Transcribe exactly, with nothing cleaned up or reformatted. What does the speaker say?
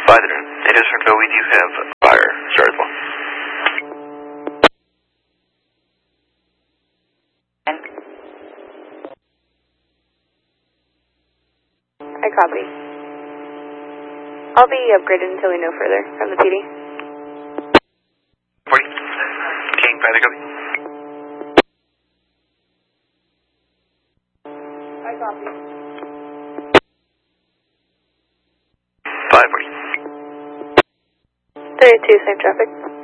By the room. It is from Go, we do have fire start as well. I copy. I'll be upgraded until we know further from the P D. forty. King, by the copy. I copy. five forty. thirty-two, same traffic.